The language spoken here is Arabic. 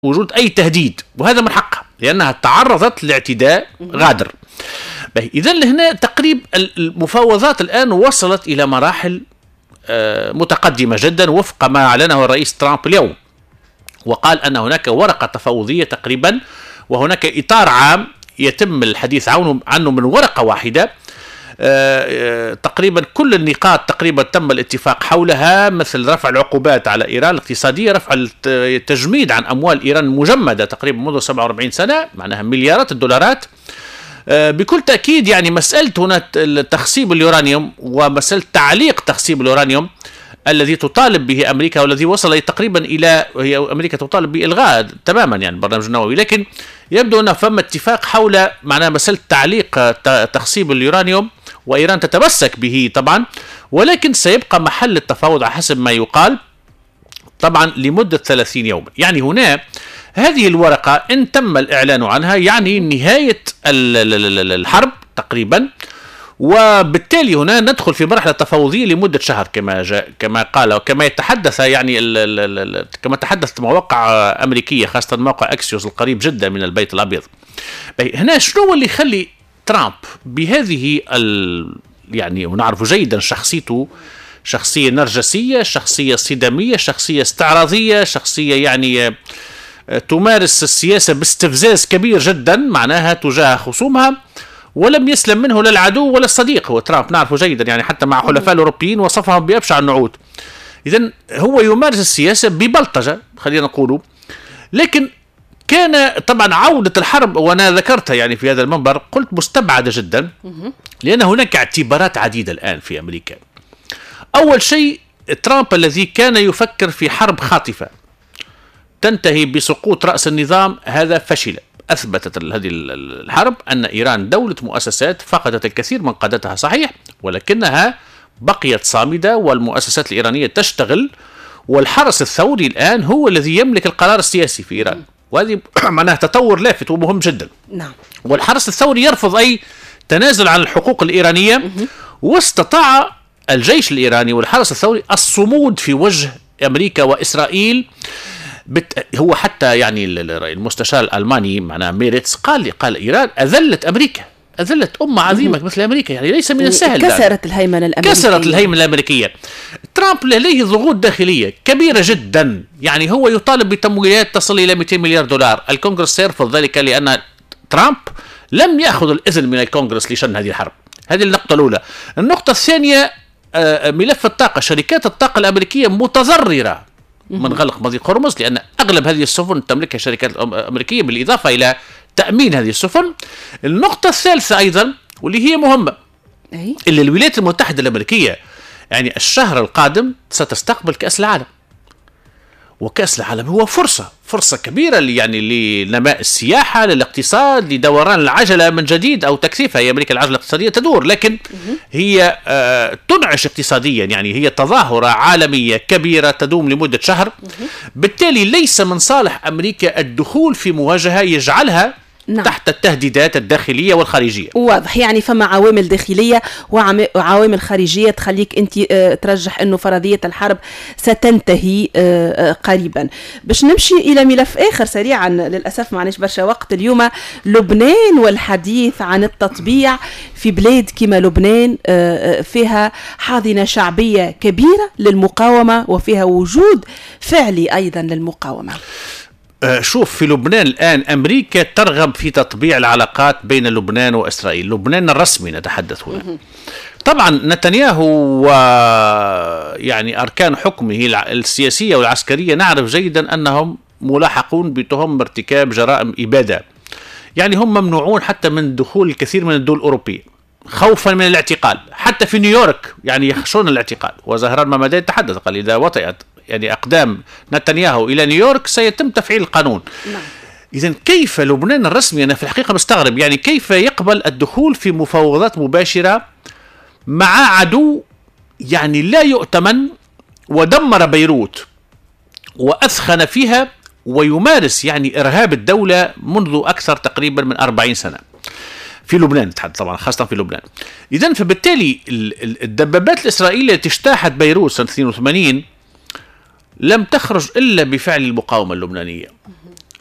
وجود أي تهديد، وهذا من حقها لأنها تعرضت لاعتداء غادر. إذا هنا تقريب المفاوضات الآن وصلت إلى مراحل متقدمة جدا وفق ما أعلنه الرئيس ترامب اليوم، وقال أن هناك ورقة تفاوضية تقريبا، وهناك إطار عام يتم الحديث عنه من ورقة واحدة. تقريبا كل النقاط تقريبا تم الاتفاق حولها، مثل رفع العقوبات على إيران الاقتصادية، رفع التجميد عن أموال إيران المجمدة تقريبا منذ 47 سنة، معناها مليارات الدولارات. بكل تأكيد يعني مسألة هنا تخصيب اليورانيوم ومسألة تعليق تخصيب اليورانيوم الذي تطالب به أمريكا، والذي وصل تقريبا إلى هي أمريكا تطالب بإلغاء تماما يعني البرنامج النووي، لكن يبدو أن فما اتفاق حول معناها مسألة تعليق تخصيب اليورانيوم، وإيران تتمسك به طبعا، ولكن سيبقى محل التفاوض على حسب ما يقال طبعا لمدة 30 يوما. يعني هنا هذه الورقة إن تم الإعلان عنها يعني نهاية الحرب تقريبا، وبالتالي هنا ندخل في مرحلة تفاوضية لمدة شهر كما قال وكما يتحدث يعني كما تحدثت مواقع أمريكية خاصة موقع أكسيوس القريب جدا من البيت الأبيض. هنا شنو اللي يخلي ترامب بهذه يعني ونعرف جيدا شخصيته، شخصية نرجسية، شخصية صدامية، شخصية استعراضية، شخصية يعني تمارس السياسة باستفزاز كبير جدا معناها تجاه خصومها، ولم يسلم منه لا العدو ولا الصديق. هو ترامب نعرفه جيدا يعني حتى مع حلفاء الأوروبيين وصفهم بأبشع النعوت. إذن هو يمارس السياسة ببلطجة خلينا نقوله، لكن كان طبعا عودة الحرب وأنا ذكرتها يعني في هذا المنبر قلت مستبعدة جدا، لأن هناك اعتبارات عديدة الآن في أمريكا. أول شيء ترامب الذي كان يفكر في حرب خاطفة تنتهي بسقوط رأس النظام، هذا فشل. أثبتت هذه الحرب أن إيران دولة مؤسسات فقدت الكثير من قادتها صحيح، ولكنها بقيت صامدة والمؤسسات الإيرانية تشتغل، والحرس الثوري الآن هو الذي يملك القرار السياسي في إيران، وهذه معناها تطور لافت ومهم جدا. نعم. والحرس الثوري يرفض أي تنازل عن الحقوق الإيرانية، واستطاع الجيش الإيراني والحرس الثوري الصمود في وجه أمريكا وإسرائيل. هو حتى يعني المستشار الألماني معناه ميريتس قال إيران أذلت أمريكا، أذلت أمة عظيمة مثل أمريكا، يعني ليس من السهل كسرت الهيمنة الأمريكية. كسرت الهيمنة الأمريكية. ترامب لديه ضغوط داخلية كبيرة جدا، يعني هو يطالب بتمويلات تصل إلى 200 مليار دولار، الكونغرس سيرفض ذلك لأن ترامب لم يأخذ الإذن من الكونغرس لشن هذه الحرب. هذه النقطة الأولى. النقطة الثانية ملف الطاقة، شركات الطاقة الأمريكية متضررة من غلق مضيق هرمز، لأن أغلب هذه السفن تملكها الشركات الأمريكية بالإضافة إلى تأمين هذه السفن. النقطة الثالثة أيضا واللي هي مهمة، اللي الولايات المتحدة الأمريكية يعني الشهر القادم ستستقبل كأس العالم، وكأس العالم هو فرصة كبيرة يعني لنماء السياحة، للاقتصاد، لدوران العجلة من جديد أو تكثيفها. هي أمريكا العجلة الاقتصادية تدور، لكن هي تنعش اقتصاديا، يعني هي تظاهرة عالمية كبيرة تدوم لمدة شهر. بالتالي ليس من صالح أمريكا الدخول في مواجهة يجعلها نعم. تحت التهديدات الداخلية والخارجية. واضح، يعني فما عوامل داخلية وعوامل خارجية تخليك أنت ترجح أنه فرضية الحرب ستنتهي قريبا. باش نمشي إلى ملف آخر سريعا، للأسف معناش برشا وقت اليوم، لبنان والحديث عن التطبيع في بلاد كما لبنان فيها حاضنة شعبية كبيرة للمقاومة وفيها وجود فعلي أيضا للمقاومة. شوف، في لبنان الآن أمريكا ترغب في تطبيع العلاقات بين لبنان وإسرائيل، لبنان الرسمي نتحدث هنا. طبعا نتنياهو ويعني أركان حكمه السياسية والعسكرية نعرف جيدا أنهم ملاحقون بتهم ارتكاب جرائم إبادة، يعني هم ممنوعون حتى من دخول الكثير من الدول الأوروبية خوفا من الاعتقال. حتى في نيويورك يعني يخشون الاعتقال، وزهران ممدان تحدث قال إذا وطئت يعني أقدام نتنياهو إلى نيويورك سيتم تفعيل القانون. نعم. إذن كيف لبنان الرسمي، أنا في الحقيقة مستغرب، يعني كيف يقبل الدخول في مفاوضات مباشرة مع عدو يعني لا يؤتمن، ودمر بيروت وأثخن فيها ويمارس يعني إرهاب الدولة منذ أكثر تقريبا من 40 سنة في لبنان، نتحدث طبعا خاصة في لبنان. إذن فبالتالي الدبابات الإسرائيلية التي اجتاحت بيروت سنة 82 لم تخرج إلا بفعل المقاومة اللبنانية.